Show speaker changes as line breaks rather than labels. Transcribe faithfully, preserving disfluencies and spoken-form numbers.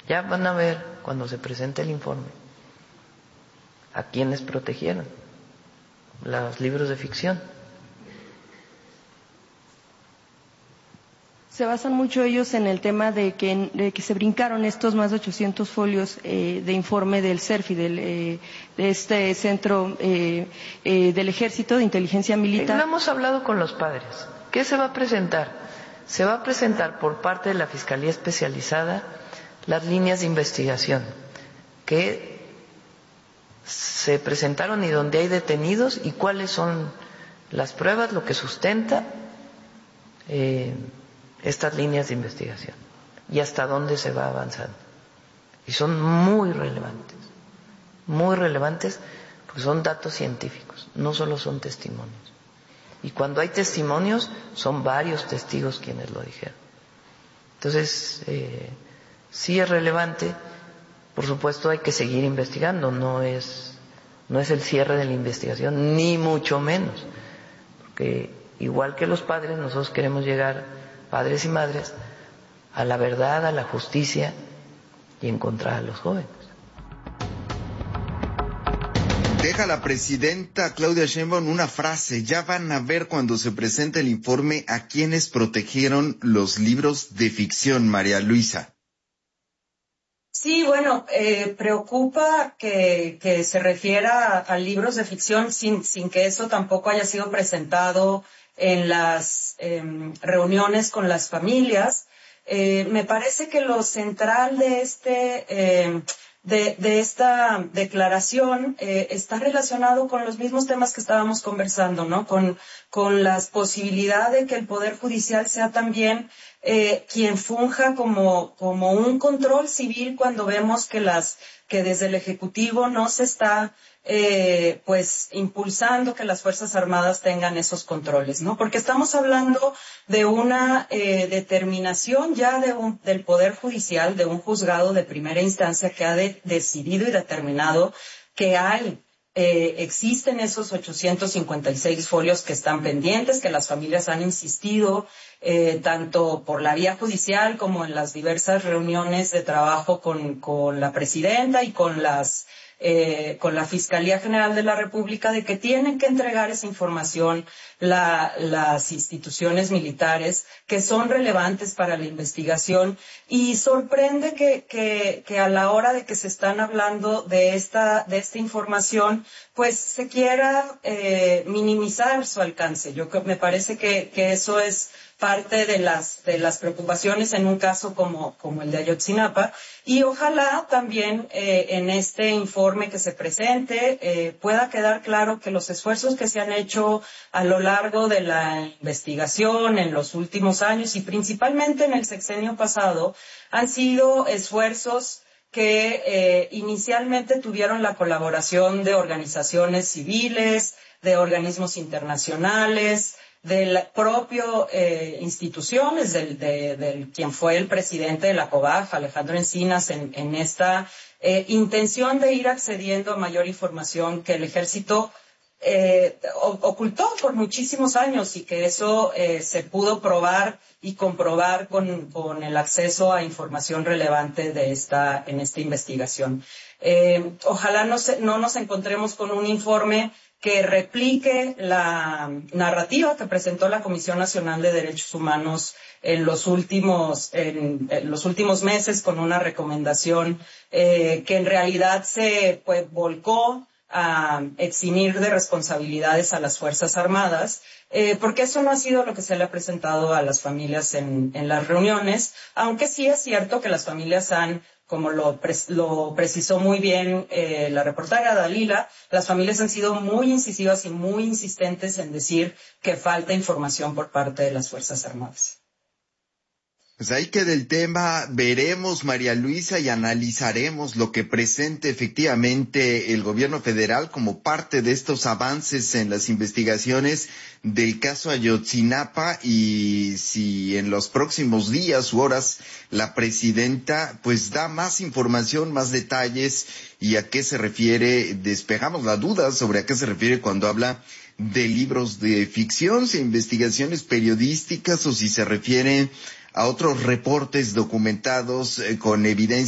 Ya van a ver cuando se presente el informe a quienes protegieron los libros de ficción.
Se basan mucho ellos en el tema de que, de que se brincaron estos más de ochocientos folios eh, de informe del CERFI, del, eh, de este Centro eh, eh, del Ejército de Inteligencia Militar.
No hemos hablado con los padres. ¿Qué se va a presentar? Se va a presentar por parte de la Fiscalía Especializada las líneas de investigación que se presentaron y donde hay detenidos y cuáles son las pruebas, lo que sustenta eh, estas líneas de investigación y hasta dónde se va avanzando. Y son muy relevantes, muy relevantes porque son datos científicos, no solo son testimonios. Y cuando hay testimonios, son varios testigos quienes lo dijeron. Entonces, eh, sí es relevante. Por supuesto hay que seguir investigando, no es, no es el cierre de la investigación, ni mucho menos. Porque igual que los padres, nosotros queremos llegar, padres y madres, a la verdad, a la justicia y encontrar a los jóvenes.
Deja la presidenta Claudia Sheinbaum una frase: ya van a ver cuando se presente el informe a quienes protegieron los libros de ficción, María Luisa.
Sí, bueno, eh, preocupa que, que se refiera a, a libros de ficción sin, sin que eso tampoco haya sido presentado en las eh, reuniones con las familias. Eh, me parece que lo central de este eh, de, de esta declaración eh, está relacionado con los mismos temas que estábamos conversando, ¿no? Con, con la posibilidad de que el Poder Judicial sea también eh, quien funja como, como un control civil cuando vemos que las que desde el Ejecutivo no se está eh, pues impulsando que las Fuerzas Armadas tengan esos controles, ¿no? Porque estamos hablando de una eh, determinación ya de un, del Poder Judicial, de un juzgado de primera instancia que ha de, decidido y determinado que hay Eh, existen esos ochocientos cincuenta y seis folios que están pendientes, que las familias han insistido, eh, tanto por la vía judicial como en las diversas reuniones de trabajo con, con la presidenta y con las eh, con la Fiscalía General de la República, de que tienen que entregar esa información la, las instituciones militares que son relevantes para la investigación. Y sorprende que, que, que a la hora de que se están hablando de esta, de esta información, pues se quiera eh, minimizar su alcance. Yo me parece que, que eso es parte de las, de las preocupaciones en un caso como, como el de Ayotzinapa, y ojalá también eh, en este informe que se presente eh, pueda quedar claro que los esfuerzos que se han hecho a lo largo de la investigación en los últimos años y principalmente en el sexenio pasado han sido esfuerzos que eh, inicialmente tuvieron la colaboración de organizaciones civiles, de organismos internacionales, del propio eh, instituciones, del, de, del quien fue el presidente de la COBAG, Alejandro Encinas, en, en esta eh, intención de ir accediendo a mayor información que el ejército eh, ocultó por muchísimos años y que eso eh, se pudo probar y comprobar con, con el acceso a información relevante de esta, en esta investigación. Eh, ojalá no, se, no nos encontremos con un informe que replique la narrativa que presentó la Comisión Nacional de Derechos Humanos en los últimos, en, en los últimos meses con una recomendación eh, que en realidad se pues, volcó a eximir de responsabilidades a las Fuerzas Armadas, eh, porque eso no ha sido lo que se le ha presentado a las familias en, en las reuniones, aunque sí es cierto que las familias han, como lo, pre- lo precisó muy bien eh, la reportera Dalila, las familias han sido muy incisivas y muy insistentes en decir que falta información por parte de las Fuerzas Armadas.
Pues ahí queda el tema, veremos, María Luisa, y analizaremos lo que presente efectivamente el gobierno federal como parte de estos avances en las investigaciones del caso Ayotzinapa, y si en los próximos días u horas la presidenta pues da más información, más detalles y a qué se refiere, despejamos la duda sobre a qué se refiere cuando habla de libros de ficción, si investigaciones periodísticas o si se refiere a otros reportes documentados eh, con evidencia